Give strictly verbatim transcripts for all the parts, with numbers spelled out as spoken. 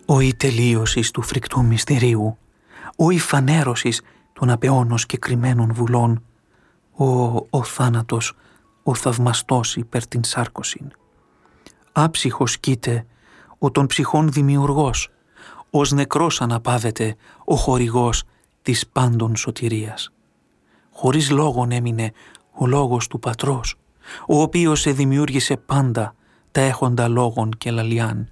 ο η τελείωσης του φρικτού μυστηρίου, ο η φανέρωσης των απεώνως και κρυμμένων βουλών, ο, ο θάνατος, ο θαυμαστός υπέρ την σάρκωσιν. Άψυχος κοίται, ο των ψυχών δημιουργός, ως νεκρός αναπάβεται ο χορηγός της πάντων σωτηρίας. Χωρίς λόγον έμεινε ο λόγος του πατρός, ο οποίος σε δημιούργησε πάντα τα έχοντα λόγων και λαλιάν.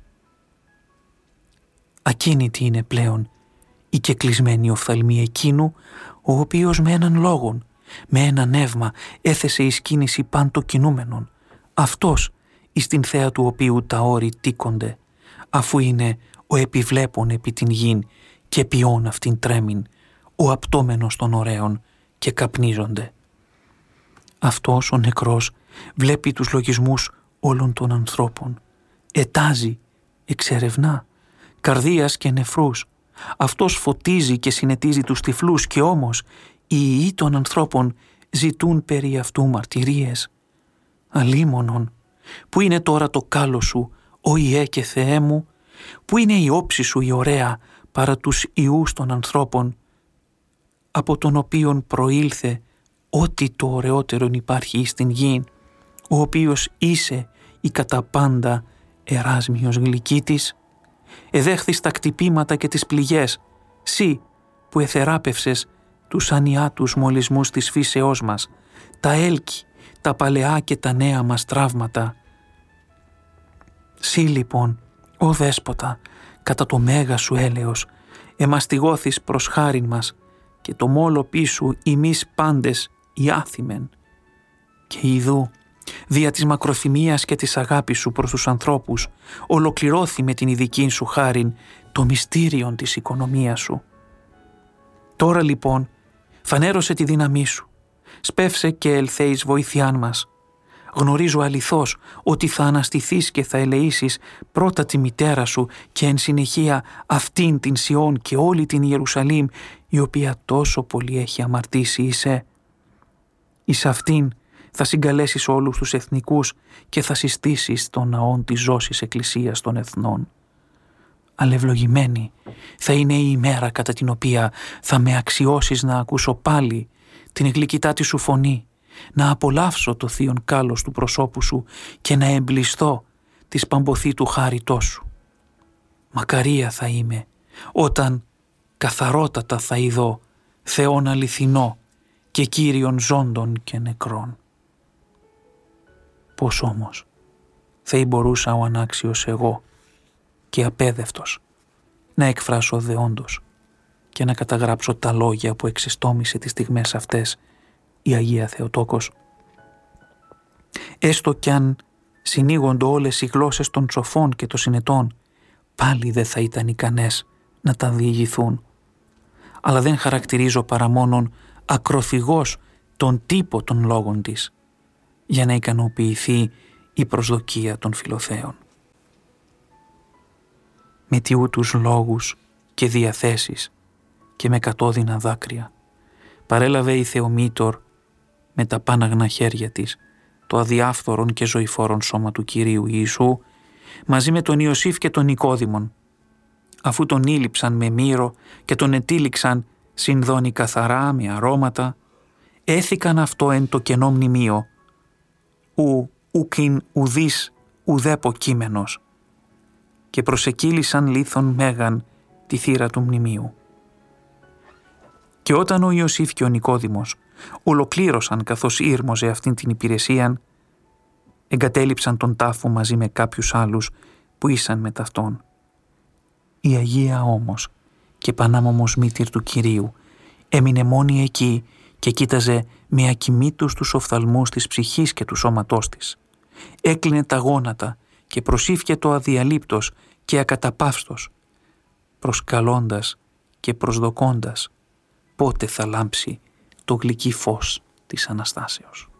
Ακίνητη είναι πλέον η κεκλεισμένη οφθαλμή εκείνου, ο οποίος με έναν λόγον, με ένα νεύμα έθεσε εις κίνηση πάντο κινούμενον, αυτός εις την θέα του οποίου τα όρη τίκονται, αφού είναι ο επιβλέπων επί την γην και ποιόν αυτήν τρέμην, ο απτόμενος των ωραίων και καπνίζονται. Αυτός ο νεκρός βλέπει τους λογισμούς όλων των ανθρώπων, ετάζει, εξερευνά, καρδίας και νεφρούς. Αυτός φωτίζει και συνετίζει τους τυφλούς και όμως οι ιοί των ανθρώπων ζητούν περί αυτού μαρτυρίες. Αλίμονον, πού είναι τώρα το κάλο σου, ο Ιε και Θεέ μου, πού είναι η όψη σου η ωραία παρά τους ιούς των ανθρώπων, από τον οποίον προήλθε ό,τι το ωραιότερον υπάρχει στην γη, ο οποίος είσαι η κατά πάντα εράσμιος γλυκύτης. Εδέχθης τα κτυπήματα και τις πληγές, σύ που εθεράπευσες τους ανιάτους μολυσμούς της φύσεώς μας, τα έλκη, τα παλαιά και τα νέα μας τραύματα. Σύ λοιπόν, ο Δέσποτα, κατά το μέγα σου έλεος, εμαστιγώθης προς χάριν μας και το μόλο πίσου ημείς πάντες οι άθιμεν. Και ιδού, δια της μακροθυμίας και της αγάπης σου προς τους ανθρώπους, ολοκληρώθη με την ειδική σου χάριν το μυστήριον της οικονομίας σου. Τώρα λοιπόν φανέρωσε τη δύναμή σου, σπεύσε και ελθέ εις βοήθειάν μας. Γνωρίζω αληθώς ότι θα αναστηθείς και θα ελεήσεις πρώτα τη μητέρα σου και εν συνεχεία αυτήν την Σιών και όλη την Ιερουσαλήμ, η οποία τόσο πολύ έχει αμαρτήσει εισέ. Εις αυτήν θα συγκαλέσεις όλους τους εθνικούς και θα συστήσεις τον ναόν της ζώσης εκκλησίας των εθνών. Αλευλογημένη θα είναι η ημέρα κατά την οποία θα με αξιώσεις να ακούσω πάλι την γλυκητάτη σου φωνή, να απολαύσω το θείον κάλος του προσώπου σου και να εμπλιστώ της παμποθή του χάριτός σου. Μακαρία θα είμαι όταν καθαρότατα θα ειδώ Θεόν αληθινό και Κύριον ζώντων και νεκρών. Πώς όμως θα μπορούσα ο ανάξιος εγώ και απέδευτος να εκφράσω δεόντως και να καταγράψω τα λόγια που εξεστόμησε τις στιγμές αυτές η Αγία Θεοτόκος. Έστω κι αν συνήγοντο όλες οι γλώσσες των σοφών και των συνετών, πάλι δεν θα ήταν ικανές να τα διηγηθούν. Αλλά δεν χαρακτηρίζω παρά μόνον ακροθυγός τον τύπο των λόγων της, για να ικανοποιηθεί η προσδοκία των φιλοθέων. Με τιούτους λόγους και διαθέσεις και με κατώδυνα δάκρυα παρέλαβε η Θεομήτωρ με τα πάναγνα χέρια της το αδιάφθορον και ζωηφόρον σώμα του Κυρίου Ιησού μαζί με τον Ιωσήφ και τον Νικόδημον. Αφού τον ήλιψαν με μύρο και τον ετήλιξαν συνδώνει καθαρά με αρώματα, έθηκαν αυτό εν το κενό μνημείο, ου ουκιν ουδής ουδέπο κείμενος, και προσεκύλησαν λίθον μέγαν τη θύρα του μνημείου. Και όταν ο Ιωσήφ και ο Νικόδημος ολοκλήρωσαν καθώς ήρμοζε αυτήν την υπηρεσίαν, εγκατέλειψαν τον τάφο μαζί με κάποιους άλλους που ήσαν με ταυτόν. Η Αγία όμως και πανάμωμος μήτηρ του Κυρίου έμεινε μόνη εκεί και κοίταζε με ακοιμήτους τους οφθαλμούς της ψυχής και του σώματός της. Έκλεινε τα γόνατα και προσήφιε το αδιαλείπτος και ακαταπαύστος, προσκαλώντας και προσδοκώντας πότε θα λάμψει το γλυκύ φως της Αναστάσεως.